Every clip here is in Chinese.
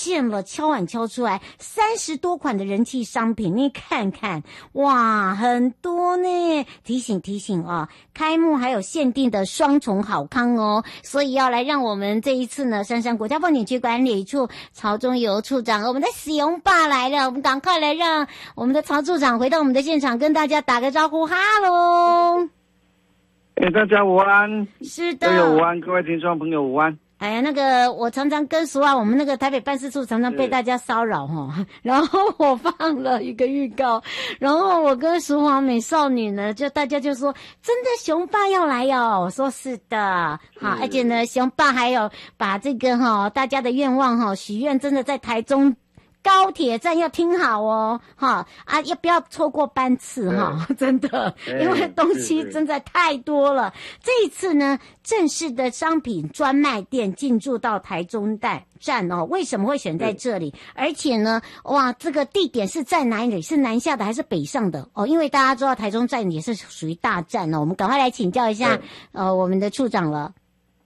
现了敲碗敲出来30多款的人气商品，你看看，哇，很多呢。提醒啊，开幕还有限定的双重好康哦，所以要来让我们这一次呢，杉杉国家风景区管理处曹忠游处长，我们的熊爸来了，我们赶快来让我们的曹处长回到我们的现场，跟大家打个招呼，哈喽。 大家午安。 是的， 各位午安，各位听众朋友午安。 哎呀，我常常跟淑华，我们那个台北办事处常常被大家骚扰哈，然后我放了一个预告，然后我跟淑华美少女呢，大家就说真的熊爸要来哦，我说是的，好，而且呢，熊爸还有把这个大家的愿望许愿真的在台中高铁站要听好哦，要不要错过班次真的，因为东西真的太多了。这一次呢，正式的商品专卖店进驻到台中站哦，为什么会选在这里？而且呢，哇，这个地点是在哪里？是南下的还是北上的？哦，因为大家知道台中站也是属于大站哦，我们赶快来请教一下我们的处长了。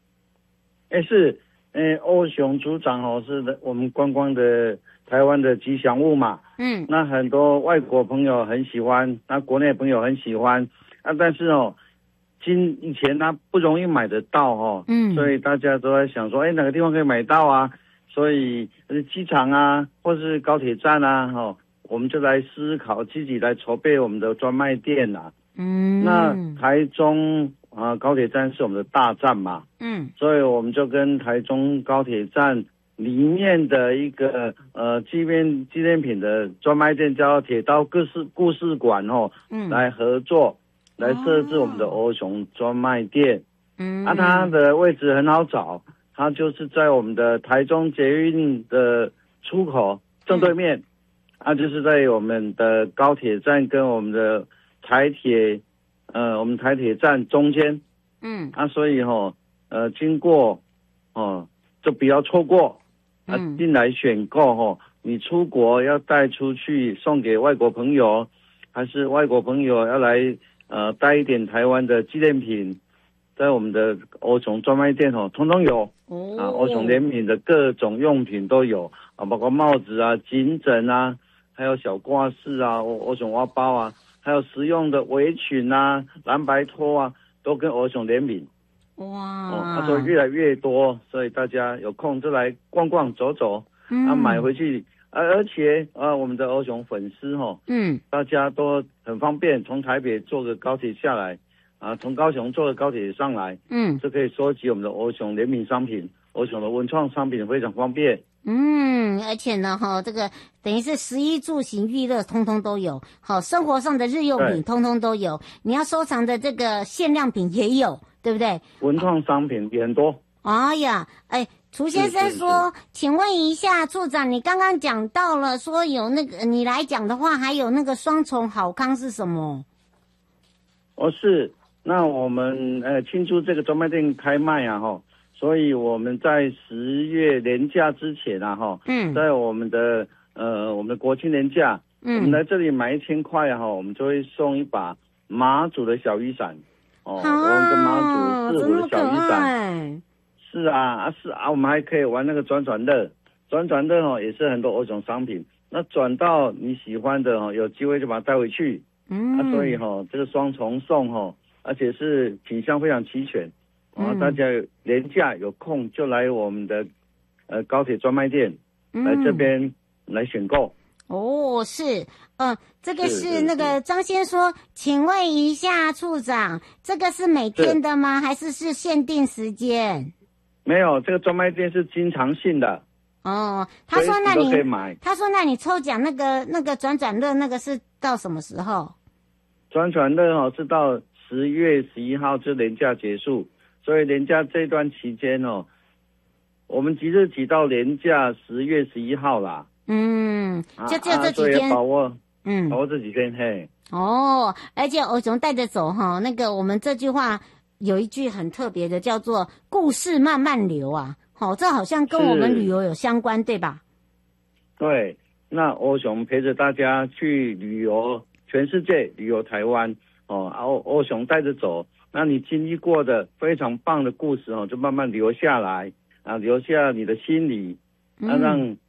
欧雄处长是我们观光的台湾的吉祥物嘛，那很多外国朋友很喜欢，那国内朋友很喜欢，但是以前他不容易买得到所以大家都在想说，哪个地方可以买到啊？所以机场啊，或是高铁站啊，我们就来思考，积极来筹备我们的专卖店啊。那台中高铁站是我们的大站嘛，所以我们就跟台中高铁站里面的一个纪念品的专卖店叫铁道故事馆来合作，来设置我们的欧雄专卖店。它的位置很好找，它就是在我们的台中捷运的出口正对面，就是在我们的高铁站跟我们的台铁站中间。所以经过就不要错过。进来选购你出国要带出去送给外国朋友，还是外国朋友要来带一点台湾的纪念品，在我们的欧雄专卖店通通有。欧雄联名的各种用品都有包括帽子啊、颈枕啊，还有小挂饰啊、欧雄挖包啊，还有实用的围裙啊、蓝白拖啊，都跟欧雄联名。 哇！ 所以越来越多，所以大家有空就来逛逛走走，买回去。而且我们的欧雄粉丝大家都很方便，从台北坐个高铁下来从高雄坐个高铁上来，就可以收集我们的欧雄联名商品，欧雄的文创商品非常方便。 而且呢这个等于是食衣住行娱乐通通都有，生活上的日用品通通都有，你要收藏的这个限量品也有，对不对？ 文创商品也很多。 哎呀，楚先生说，请问一下处长，你刚刚讲到了说有那个，你来讲的话还有那个双重好康是什么？ 是，那我们庆祝这个专卖店开卖所以我们在10月连假之前在我们的国庆连假，我们来这里买1000块我们就会送一把马祖的小雨伞。我们跟马祖4湖的小雨伞。是啊，我们还可以玩那个转乐也是很多欧雄商品。那转到你喜欢的有机会就把它带回去。所以这个双重送而且是品相非常齐全。大家连假有空就来我们的高铁专卖店，来这边来选购。 是，这个是那个张先说，请问一下处长，这个是每天的吗？还是限定时间？ 没有，这个专卖店是经常性的。 他说那你抽奖那个转乐那个是到什么时候？ 转乐是到10月11号就连假结束，所以连假这段期间我们即日起到连假10月11号啦。 就只有这几天， 把握这几天嘿。 而且欧雄带着走那个我们这句话有一句很特别的，叫做故事慢慢流啊。这好像跟我们旅游有相关，对吧？ 对，那欧雄陪着大家去旅游全世界，旅游台湾欧雄带着走，那你经历过的非常棒的故事就慢慢留下来留下你的心里，让